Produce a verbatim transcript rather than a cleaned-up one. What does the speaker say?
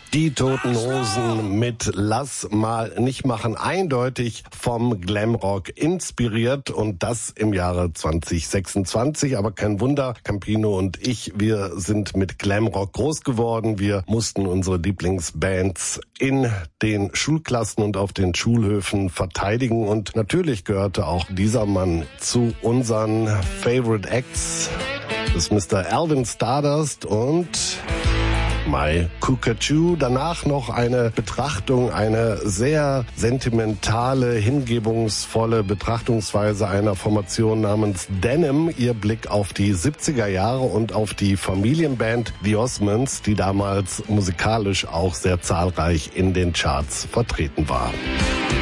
Die Toten Hosen mit Lass mal nicht machen, eindeutig vom Glamrock inspiriert und das im Jahre zwanzig sechsundzwanzig. Aber kein Wunder, Campino und ich, wir sind mit Glamrock groß geworden. Wir mussten unsere Lieblingsbands in den Schulklassen und auf den Schulhöfen verteidigen und natürlich gehörte auch dieser Mann zu unseren Favorite Acts. Das ist Mister Alvin Stardust und My Cuckoo. Danach noch eine Betrachtung, eine sehr sentimentale, hingebungsvolle Betrachtungsweise einer Formation namens Denim. Ihr Blick auf die siebziger Jahre und auf die Familienband The Osmonds, die damals musikalisch auch sehr zahlreich in den Charts vertreten war.